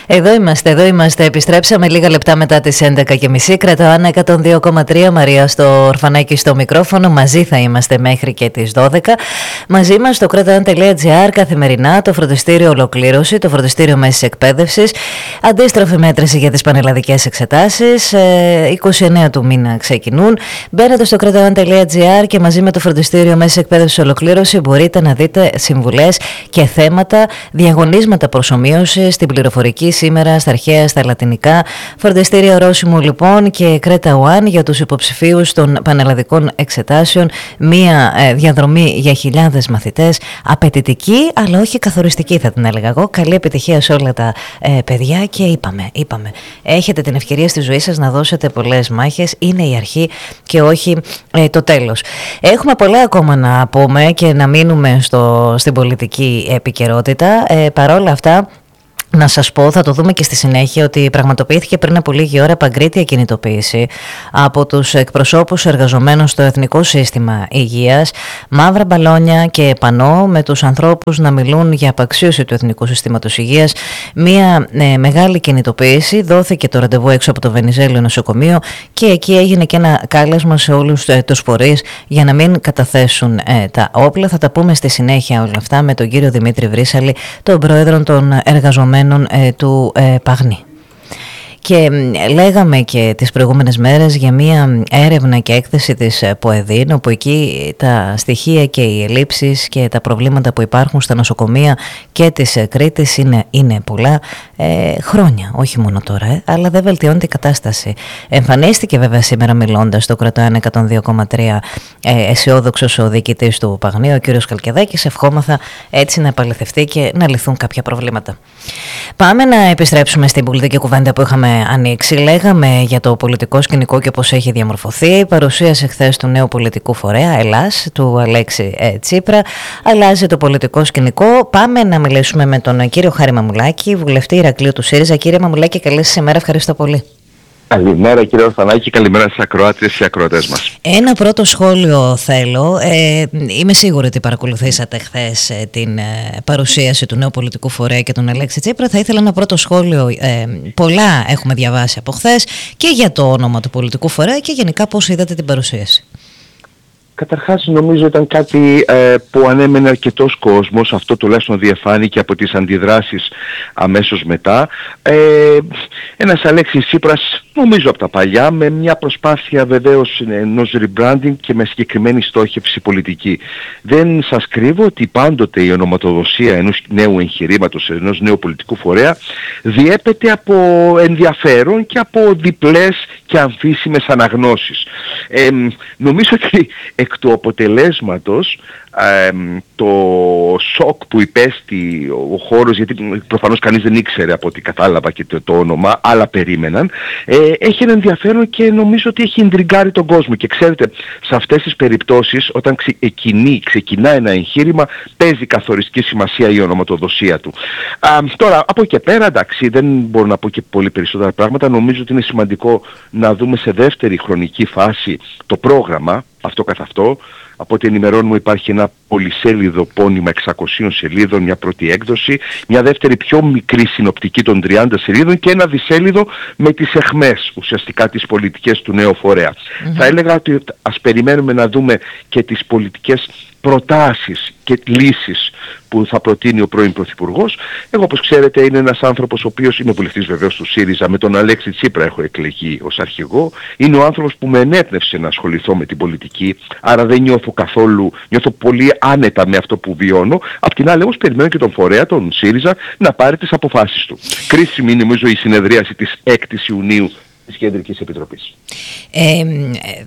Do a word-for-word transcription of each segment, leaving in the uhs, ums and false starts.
Εδώ είμαστε, εδώ είμαστε. Επιστρέψαμε λίγα λεπτά μετά τις έντεκα και μισή. Κρατάω Άννα εκατόν δύο κόμμα τρία, Μαρία στο ορφανάκι στο μικρόφωνο. Μαζί θα είμαστε μέχρι και τις δώδεκα. Μαζί μας στο κρατάω τελεία τζι άρ καθημερινά το φροντιστήριο Ολοκλήρωση, το φροντιστήριο Μέσης Εκπαίδευσης. Αντίστροφη μέτρηση για τις πανελλαδικές εξετάσεις. είκοσι εννέα του μήνα ξεκινούν. Μπαίνετε στο κρατάω τελεία τζι άρ και μαζί με το φροντιστήριο Μέσης Εκπαίδευσης Ολοκλήρωση μπορείτε να δείτε συμβουλές και θέματα, διαγωνίσματα προσομοίωσης στην πληροφορική σήμερα, στα αρχαία, στα λατινικά. Φροντιστήριο Ορόσημου λοιπόν και Κρέτα One για τους υποψηφίους των πανελλαδικών εξετάσεων. Μία ε, διαδρομή για χιλιάδες μαθητές, απαιτητική αλλά όχι καθοριστική θα την έλεγα εγώ. Καλή επιτυχία σε όλα τα ε, παιδιά και είπαμε, είπαμε, έχετε την ευκαιρία στη ζωή σας να δώσετε πολλές μάχες. Είναι η αρχή και όχι ε, το τέλος. Έχουμε πολλά ακόμα να πούμε και να μείνουμε στο, στην πολιτική επικαιρότητα. Ε, παρόλα αυτά, να σας πω, θα το δούμε και στη συνέχεια, ότι πραγματοποιήθηκε πριν από λίγη ώρα παγκρίτια κινητοποίηση από τους εκπροσώπους εργαζομένων στο Εθνικό Σύστημα Υγείας, μαύρα μπαλόνια και πανό με τους ανθρώπους να μιλούν για απαξίωση του Εθνικού Συστήματος Υγείας. Μία ε, μεγάλη κινητοποίηση, δόθηκε το ραντεβού έξω από το Βενιζέλιο νοσοκομείο και εκεί έγινε και ένα κάλεσμα σε όλους ε, τους φορείς για να μην καταθέσουν ε, τα όπλα. Θα τα πούμε στη συνέχεια όλα αυτά με τον κύριο Δημήτρη Βρύσαλη, τον πρόεδρο των εργαζομένων του ε, Παγνή. Και λέγαμε και τις προηγούμενες μέρες για μία έρευνα και έκθεση της ΠΟΕΔΗΝ, όπου εκεί τα στοιχεία και οι ελλείψεις και τα προβλήματα που υπάρχουν στα νοσοκομεία και της Κρήτης είναι, είναι πολλά ε, χρόνια, όχι μόνο τώρα, ε, αλλά δεν βελτιώνεται η κατάσταση. Εμφανίστηκε βέβαια σήμερα μιλώντας στο Κρατάω εκατόν δύο κόμμα τρία ε, αισιόδοξος ο διοικητής του Παγνή, ο κ. Καλκεδάκης. Ευχόμαθα έτσι να επαληθευτεί και να λυθούν κάποια προβλήματα. Πάμε να επιστρέψουμε στην πολιτική κουβέντα που είχαμε ανοίξει. Λέγαμε για το πολιτικό σκηνικό και πώς έχει διαμορφωθεί. Παρουσίασε χθες του νέου πολιτικού φορέα Ελλάς, του Αλέξη ε, Τσίπρα. Αλλάζει το πολιτικό σκηνικό. Πάμε να μιλήσουμε με τον κύριο Χάρη Μαμουλάκη, βουλευτή Ηρακλείου του ΣΥΡΙΖΑ. Κύριε Μαμουλάκη, καλή σας ημέρα. Ευχαριστώ πολύ. Καλημέρα κύριε Ορφανάκη, καλημέρα στις ακροάτριες και ακροατές μας. Ένα πρώτο σχόλιο θέλω. Ε, είμαι σίγουρη ότι παρακολουθήσατε χθες ε, την ε, παρουσίαση του νέου πολιτικού φορέα και τον Αλέξη Τσίπρα. Θα ήθελα ένα πρώτο σχόλιο. Ε, πολλά έχουμε διαβάσει από χθες και για το όνομα του πολιτικού φορέα και γενικά πώς είδατε την παρουσίαση. Καταρχάς νομίζω ήταν κάτι ε, που ανέμενε αρκετός κόσμος, αυτό τουλάχιστον διεφάνηκε από τις αντιδράσεις αμέσως μετά. Ε, ένας Αλέξης Τσίπρας, νομίζω από τα παλιά, με μια προσπάθεια βεβαίως ενός rebranding και με συγκεκριμένη στόχευση πολιτική. Δεν σας κρύβω ότι πάντοτε η ονοματοδοσία ενός νέου εγχειρήματος, ενός νέου πολιτικού φορέα, διέπεται από ενδιαφέρον και από διπλές και αμφίσιμες αναγνώσεις. Ε, νομίζω ότι εκ του αποτελέσματος ε, το σοκ που υπέστη ο χώρος, γιατί προφανώς κανείς δεν ήξερε από ό,τι κατάλαβα και το, το όνομα, αλλά περίμεναν, ε, έχει ένα ενδιαφέρον και νομίζω ότι έχει ιντριγκάρει τον κόσμο. Και ξέρετε, σε αυτές τις περιπτώσεις, όταν ξε, εκκινεί, ξεκινά ένα εγχείρημα, παίζει καθοριστική σημασία η ονοματοδοσία του. Α, τώρα, από εκεί και πέρα, εντάξει, δεν μπορώ να πω και πολύ περισσότερα πράγματα. Νομίζω ότι είναι σημαντικό να δούμε σε δεύτερη χρονική φάση το πρόγραμμα, αυτό καθ' αυτό. Από ό,τι ενημερώνουμε υπάρχει ένα πολυσέλιδο πόνημα εξακοσίων σελίδων, μια πρώτη έκδοση, μια δεύτερη πιο μικρή συνοπτική των τριάντα σελίδων και ένα δισέλιδο με τις αιχμές ουσιαστικά τις πολιτικές του νέου φορέα. Mm-hmm. Θα έλεγα ότι ας περιμένουμε να δούμε και τις πολιτικές προτάσεις και λύσεις που θα προτείνει ο πρώην Πρωθυπουργός. Εγώ, όπως ξέρετε, είναι ένας άνθρωπος ο οποίος, είμαι βουλευτής βεβαίως του ΣΥΡΙΖΑ, με τον Αλέξη Τσίπρα έχω εκλεγεί ως αρχηγό. Είναι ο άνθρωπος που με ενέπνευσε να ασχοληθώ με την πολιτική, άρα δεν νιώθω καθόλου, νιώθω πολύ άνετα με αυτό που βιώνω. Απ' την άλλη όμως περιμένω και τον φορέα, τον ΣΥΡΙΖΑ, να πάρει τις αποφάσεις του. Κρίσιμη είναι νομίζω η συνεδρίαση της έκτης Ιουνίου της Κεντρικής Επιτροπής. Ε, ε,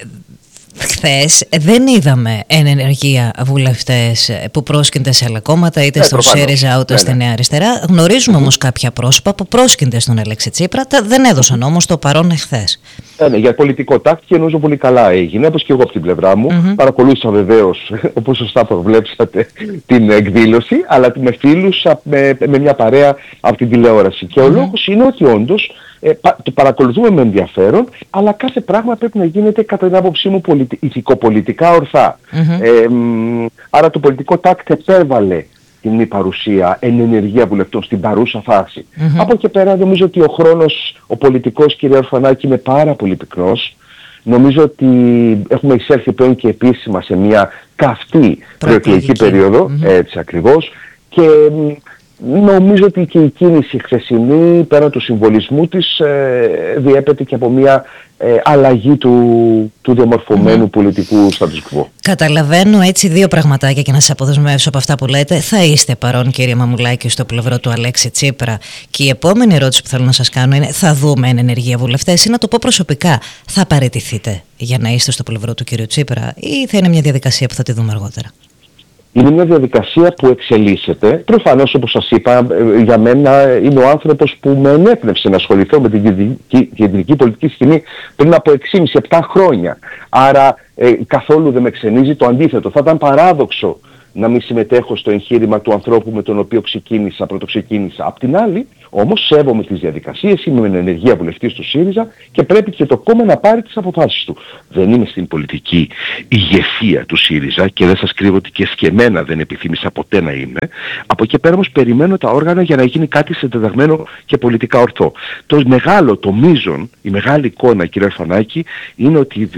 Χθες δεν είδαμε εν ενεργεία βουλευτές που πρόσκυνται σε άλλα κόμματα, είτε ε, στο ΣΥΡΙΖΑ ούτε ναι, στη Νέα Αριστερά. Γνωρίζουμε mm-hmm. όμως κάποια πρόσωπα που πρόσκυνται στον Αλέξη Τσίπρα, δεν έδωσαν όμως το παρόν εχθές. Ε, ναι, για πολιτικό τάκτη και νομίζω πολύ καλά έγινε, όπως και εγώ από την πλευρά μου. Mm-hmm. Παρακολούθησα βεβαίως, όπως σωστά προβλέψατε, την εκδήλωση, αλλά με φίλους, με, με μια παρέα από την τηλεόραση. Και mm-hmm. ο λόγος είναι ότι όντως ε, πα, το παρακολουθούμε με ενδιαφέρον, αλλά κάθε πράγμα πρέπει να γίνεται κατά την άποψή μου πολιτι, ηθικοπολιτικά ορθά. Mm-hmm. Ε, άρα το πολιτικό τάκτη επέβαλε σκηνή παρουσία εν ενεργεία βουλευτών στην παρούσα φάση. Mm-hmm. Από εκεί πέρα νομίζω ότι ο χρόνος, ο πολιτικός, κύριε Ορφανάκη, είναι πάρα πολύ πυκνός. Νομίζω ότι έχουμε εισέλθει πλέον και επίσημα σε μια καυτή προεκλογική περίοδο, mm-hmm. έτσι ακριβώς, και νομίζω ότι και η κίνηση χθεσινή, πέραν του συμβολισμού της, ε, διέπεται και από μια ε, αλλαγή του, του διαμορφωμένου mm. πολιτικού status quo. Καταλαβαίνω έτσι δύο πραγματάκια και να σας αποδεσμεύσω από αυτά που λέτε. Θα είστε παρόν, κύριε Μαμουλάκη, στο πλευρό του Αλέξη Τσίπρα? Και η επόμενη ερώτηση που θέλω να σας κάνω είναι: θα δούμε εν ενεργεία βουλευτές, ή να το πω προσωπικά, θα παραιτηθείτε για να είστε στο πλευρό του κύριου Τσίπρα, ή θα είναι μια διαδικασία που θα τη δούμε αργότερα? Είναι μια διαδικασία που εξελίσσεται. Προφανώς, όπως σας είπα, για μένα είναι ο άνθρωπος που με ενέπνευσε να ασχοληθώ με την κεντρική πολιτική σκηνή πριν από έξι με επτά χρόνια. Άρα ε, καθόλου δεν με ξενίζει. Το αντίθετο, θα ήταν παράδοξο να μην συμμετέχω στο εγχείρημα του ανθρώπου με τον οποίο ξεκίνησα, πρωτοξεκίνησα. Απ' την άλλη, όμως, σέβομαι τις διαδικασίες, είμαι με ενεργεία βουλευτής του ΣΥΡΙΖΑ και πρέπει και το κόμμα να πάρει τις αποφάσεις του. Δεν είμαι στην πολιτική ηγεσία του ΣΥΡΙΖΑ και δεν σας κρύβω ότι και σκεμμένα δεν επιθύμησα ποτέ να είμαι. Από εκεί πέρα όμως περιμένω τα όργανα για να γίνει κάτι συντεταγμένο και πολιτικά ορθό. Το μεγάλο, το μείζον, η μεγάλη εικόνα, κύριε Ορφανάκη, είναι ότι